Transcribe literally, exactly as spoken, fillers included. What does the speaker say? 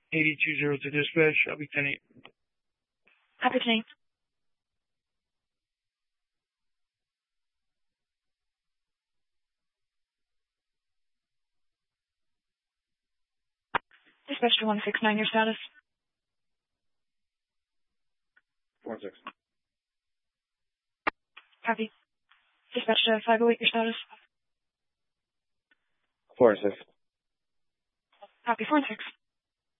eighty-two zero to dispatch. I'll be ten eight. Copy ten eight. Dispatch to one six nine, your status? four six. Copy. Dispatch to five oh eight, your status? four six. Copy four six.